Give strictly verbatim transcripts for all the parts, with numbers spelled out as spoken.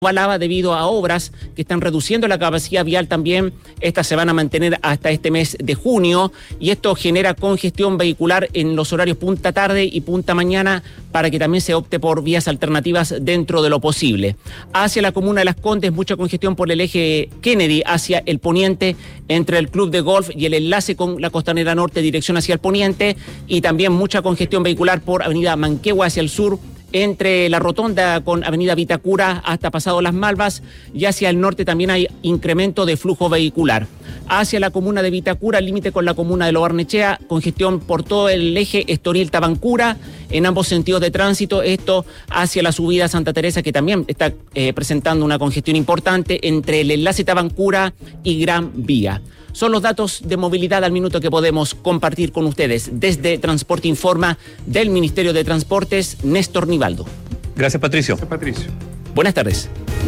Balaba debido a obras que están reduciendo la capacidad vial también. Estas se van a mantener hasta este mes de junio y esto genera congestión vehicular en los horarios punta tarde y punta mañana para que también se opte por vías alternativas dentro de lo posible. Hacia la comuna de Las Condes, mucha congestión por el eje Kennedy hacia el poniente entre el club de golf y el enlace con la Costanera Norte dirección hacia el poniente, y también mucha congestión vehicular por avenida Manquehue hacia el sur, entre la rotonda con avenida Vitacura hasta pasado Las Malvas, y hacia el norte también hay incremento de flujo vehicular. Hacia la comuna de Vitacura, límite con la comuna de Lo Barnechea, congestión por todo el eje Estoril-Tabancura, en ambos sentidos de tránsito, esto hacia la subida a Santa Teresa, que también está eh, presentando una congestión importante entre el enlace Tabancura y Gran Vía. Son los datos de movilidad al minuto que podemos compartir con ustedes. Desde Transporte Informa del Ministerio de Transportes, Néstor Nivaldo. Gracias, Patricio. Gracias, Patricio. Buenas tardes.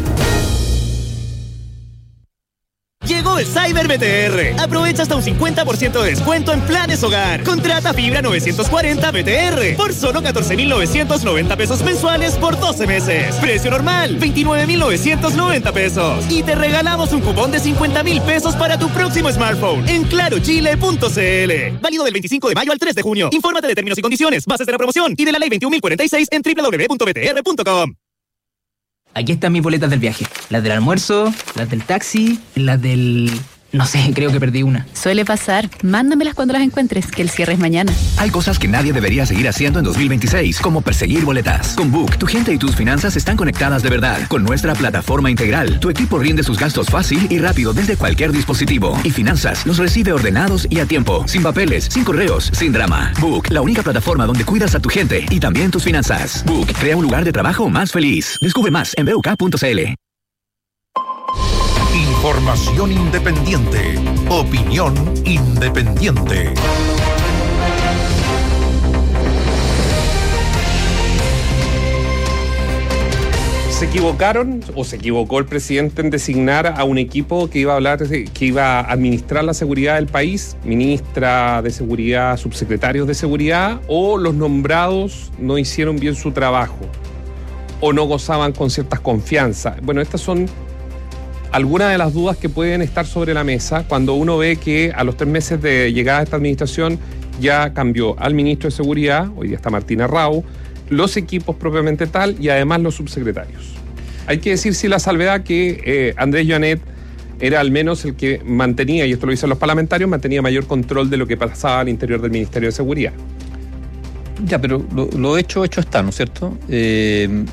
Llegó el Cyber B T R. Aprovecha hasta un cincuenta por ciento de descuento en planes hogar. Contrata fibra novecientos cuarenta B T R por solo catorce mil novecientos noventa pesos mensuales por doce meses. Precio normal, veintinueve mil novecientos noventa pesos. Y te regalamos un cupón de cincuenta mil pesos para tu próximo smartphone en claro chile punto c l. Válido del veinticinco de mayo al tres de junio. Infórmate de términos y condiciones, bases de la promoción y de la ley veintiún mil cuarenta y seis en doble u doble u doble u punto b t r punto com. Aquí están mis boletas del viaje. Las del almuerzo, las del taxi, las del... No sé, creo que perdí una. Suele pasar. Mándamelas cuando las encuentres, que el cierre es mañana. Hay cosas que nadie debería seguir haciendo en dos mil veintiséis, como perseguir boletas. Con Book, tu gente y tus finanzas están conectadas de verdad. Con nuestra plataforma integral, tu equipo rinde sus gastos fácil y rápido desde cualquier dispositivo. Y Finanzas los recibe ordenados y a tiempo. Sin papeles, sin correos, sin drama. Book, la única plataforma donde cuidas a tu gente y también tus finanzas. Book, crea un lugar de trabajo más feliz. Descubre más en b u k punto c l. Información independiente. Opinión independiente. Se equivocaron o se equivocó el presidente en designar a un equipo que iba a hablar, de, que iba a administrar la seguridad del país, ministra de seguridad, subsecretarios de seguridad, o los nombrados no hicieron bien su trabajo o no gozaban con ciertas confianzas. Bueno, estas son algunas de las dudas que pueden estar sobre la mesa cuando uno ve que a los tres meses de llegada a esta administración ya cambió al ministro de Seguridad, hoy día está Martina Rau, los equipos propiamente tal y además los subsecretarios. Hay que decir sí la salvedad que eh, Andrés Joanet era al menos el que mantenía, y esto lo dicen los parlamentarios, mantenía mayor control de lo que pasaba al interior del Ministerio de Seguridad. Ya, pero lo, lo hecho, hecho está, ¿no es cierto? Eh...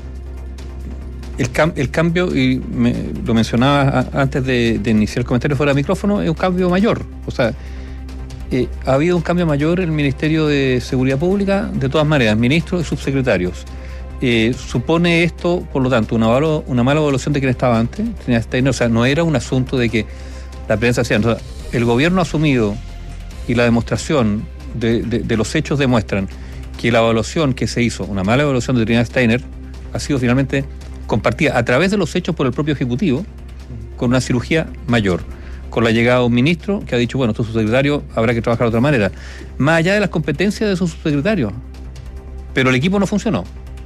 El, cam- el cambio, y me, lo mencionaba a, antes de, de iniciar el comentario fuera de micrófono, es un cambio mayor. O sea, eh, ha habido un cambio mayor en el Ministerio de Seguridad Pública, de todas maneras, ministros y subsecretarios. Eh, supone esto, por lo tanto, una, valo- una mala evaluación de quien estaba antes, o sea, no era un asunto de que la prensa hacía. O sea, el gobierno ha asumido y la demostración de, de, de los hechos demuestran que la evaluación que se hizo, una mala evaluación de Trinidad Steiner, ha sido finalmente compartida a través de los hechos por el propio Ejecutivo, con una cirugía mayor, con la llegada de un ministro que ha dicho, bueno, tu subsecretario habrá que trabajar de otra manera, más allá de las competencias de su subsecretario, pero el equipo no funcionó.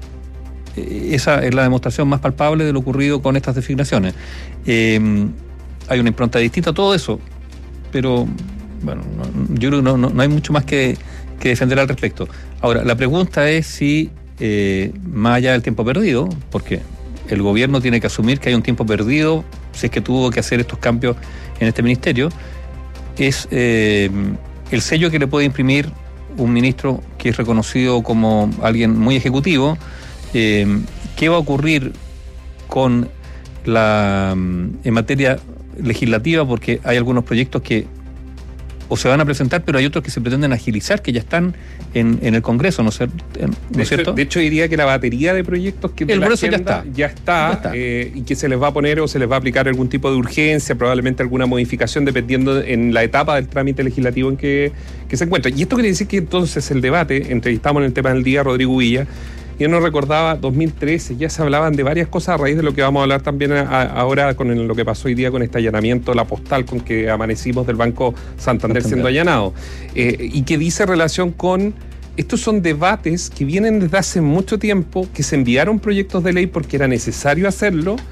Esa es la demostración más palpable de lo ocurrido con estas designaciones. Eh, hay una impronta distinta a todo eso, pero bueno, no, yo creo que no, no, no hay mucho más que, que defender al respecto. Ahora, la pregunta es si, eh, más allá del tiempo perdido, porque el gobierno tiene que asumir que hay un tiempo perdido si es que tuvo que hacer estos cambios en este ministerio, es eh, el sello que le puede imprimir un ministro que es reconocido como alguien muy ejecutivo. Eh, ¿Qué va a ocurrir con la en materia legislativa? Porque hay algunos proyectos que o se van a presentar, pero hay otros que se pretenden agilizar, que ya están en, en el Congreso, ¿no es cierto? De hecho, de hecho, diría que la batería de proyectos que de el la grueso ya está, ya está, ya está. Eh, y que se les va a poner o se les va a aplicar algún tipo de urgencia, probablemente alguna modificación, dependiendo en la etapa del trámite legislativo en que, que se encuentra. Y esto quiere decir que entonces el debate, entrevistamos en el tema del día a Rodrigo Villa, y él nos recordaba dos mil trece, ya se hablaban de varias cosas a raíz de lo que vamos a hablar también a, a, ahora con el, lo que pasó hoy día con este allanamiento, la postal con que amanecimos del Banco Santander siendo allanado, eh, y que dice relación con estos son debates que vienen desde hace mucho tiempo, que se enviaron proyectos de ley porque era necesario hacerlo,